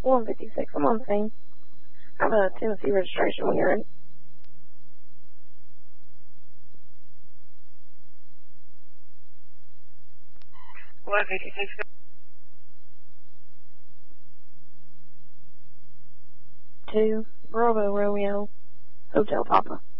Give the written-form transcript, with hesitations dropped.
156, I'm on scene. I have a Tennessee registration when you're in. What 56? Two, Bravo Romeo, Hotel Papa.